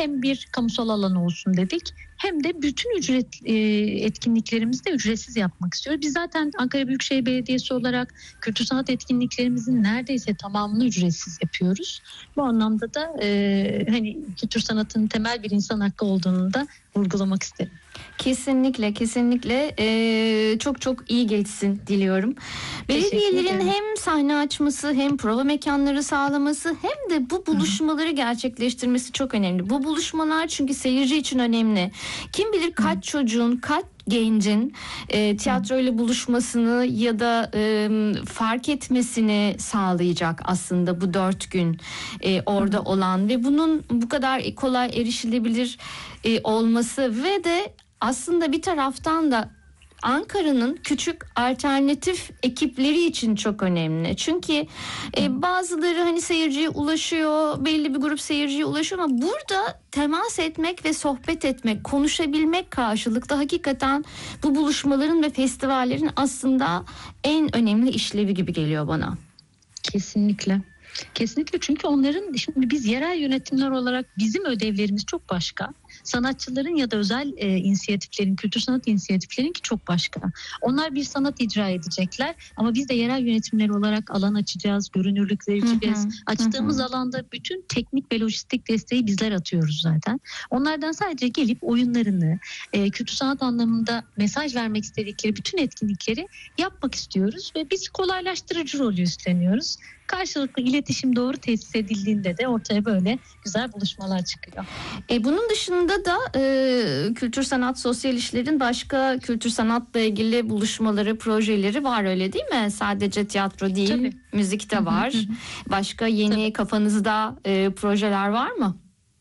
hem bir kamusal alan olsun dedik, hem de bütün etkinliklerimizi de ücretsiz yapmak istiyoruz. Biz zaten Ankara Büyükşehir Belediyesi olarak kültür sanat etkinliklerimizin neredeyse tamamını ücretsiz yapıyoruz. Bu anlamda da hani kültür sanatının temel bir insan hakkı olduğunu da vurgulamak isterim. Kesinlikle, kesinlikle çok çok iyi geçsin diliyorum. Belediyelerin hem sahne açması, hem prova mekanları sağlaması, hem de bu buluşmaları gerçekleştirmesi çok önemli. Bu buluşmalar çünkü seyirci için önemli. Kim bilir kaç çocuğun, kaç gencin tiyatroyla buluşmasını ya da fark etmesini sağlayacak aslında bu 4 gün orada olan ve bunun bu kadar kolay erişilebilir olması ve de aslında bir taraftan da Ankara'nın küçük alternatif ekipleri için çok önemli. Çünkü bazıları hani seyirciye ulaşıyor, belli bir grup seyirciye ulaşıyor ama burada temas etmek ve sohbet etmek, konuşabilmek karşılıklı hakikaten bu buluşmaların ve festivallerin aslında en önemli işlevi gibi geliyor bana. Kesinlikle. Kesinlikle, çünkü onların, şimdi biz yerel yönetimler olarak bizim ödevlerimiz çok başka. Sanatçıların ya da özel inisiyatiflerin, kültür sanat inisiyatiflerinki çok başka. Onlar bir sanat icra edecekler ama biz de yerel yönetimler olarak alan açacağız, görünürlük vereceğiz. Açtığımız alanda bütün teknik ve lojistik desteği bizler atıyoruz zaten. Onlardan sadece gelip oyunlarını, kültür sanat anlamında mesaj vermek istedikleri bütün etkinlikleri yapmak istiyoruz ve biz kolaylaştırıcı rolü üstleniyoruz. Karşılıklı iletişim doğru tesis edildiğinde de ortaya böyle güzel buluşmalar çıkıyor. Bunun dışında da kültür sanat sosyal işlerin başka kültür sanatla ilgili buluşmaları, projeleri var, öyle değil mi? Sadece tiyatro değil, tabii, müzik de var. Başka yeni kafanızda projeler var mı?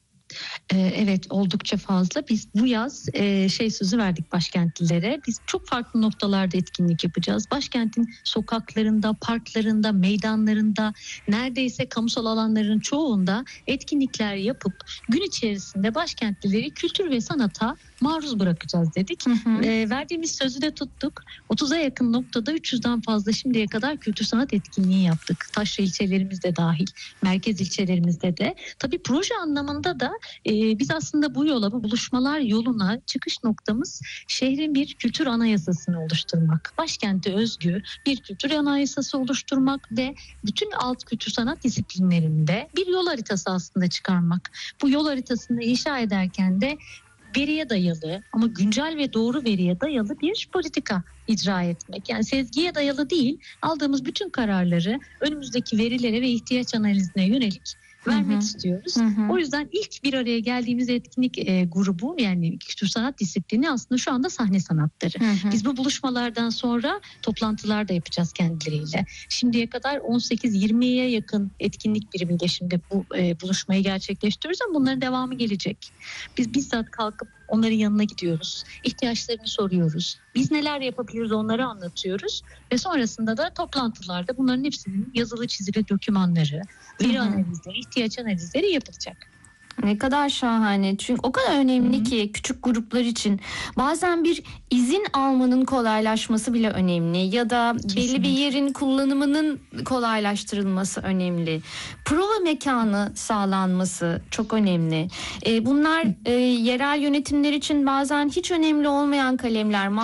Evet, oldukça fazla. Biz bu yaz sözü verdik başkentlilere. Biz çok farklı noktalarda etkinlik yapacağız. Başkentin sokaklarında, parklarında, meydanlarında, neredeyse kamusal alanların çoğunda etkinlikler yapıp gün içerisinde başkentlileri kültür ve sanata maruz bırakacağız dedik. Verdiğimiz sözü de tuttuk. 30'a yakın noktada 300'den fazla şimdiye kadar kültür sanat etkinliği yaptık. Taşra ilçelerimizde dahil, merkez ilçelerimizde de. Tabii proje anlamında da biz aslında bu yola, bu buluşmalar yoluna çıkış noktamız şehrin bir kültür anayasasını oluşturmak. Başkente özgü bir kültür anayasası oluşturmak ve bütün alt kültür sanat disiplinlerinde bir yol haritası aslında çıkarmak. Bu yol haritasını inşa ederken de veriye dayalı ama güncel ve doğru veriye dayalı bir politika icra etmek. Yani sezgiye dayalı değil, aldığımız bütün kararları önümüzdeki verilere ve ihtiyaç analizine yönelik vermek istiyoruz. O yüzden ilk bir araya geldiğimiz etkinlik grubu, yani kültür sanat disiplini aslında şu anda sahne sanatları. Biz bu buluşmalardan sonra toplantılar da yapacağız kendileriyle. Şimdiye kadar 18-20'ye yakın etkinlik birimiyle şimdi bu buluşmayı gerçekleştiriyoruz ama bunların devamı gelecek. Biz bizzat kalkıp onların yanına gidiyoruz. İhtiyaçlarını soruyoruz. Biz neler yapabiliriz onları anlatıyoruz. Ve sonrasında da toplantılarda bunların hepsinin yazılı çizili dokümanları, veri analizleri, ihtiyaç analizleri yapılacak. Ne kadar şahane. Çünkü o kadar önemli ki küçük gruplar için. Bazen bir izin almanın kolaylaşması bile önemli. Ya da belli bir yerin kullanımının kolaylaştırılması önemli. Prova mekanı sağlanması çok önemli. Bunlar yerel yönetimler için bazen hiç önemli olmayan kalemler.